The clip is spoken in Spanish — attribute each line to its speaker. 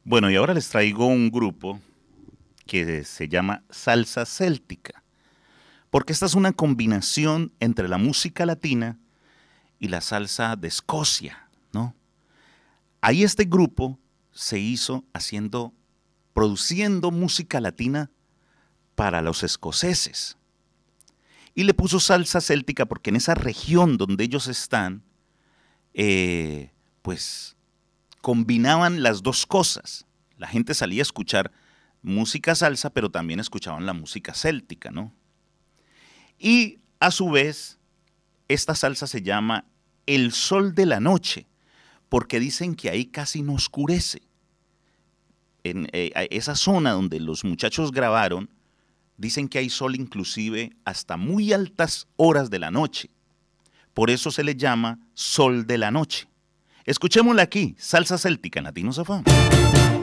Speaker 1: Bueno, y ahora les traigo un grupo que se llama Salsa Céltica, porque esta es una combinación entre la música latina y la salsa de Escocia, ¿no? Ahí este grupo se hizo produciendo música latina para los escoceses. Y le puso salsa céltica porque en esa región donde ellos están, pues combinaban las dos cosas. La gente salía a escuchar música salsa, pero también escuchaban la música céltica, ¿no? Y a su vez, esta salsa se llama El Sol de la Noche, porque dicen que ahí casi no oscurece. En esa zona donde los muchachos grabaron, dicen que hay sol inclusive hasta muy altas horas de la noche. Por eso se le llama Sol de la Noche. Escuchémosla aquí, salsa céltica en Latino Zafán.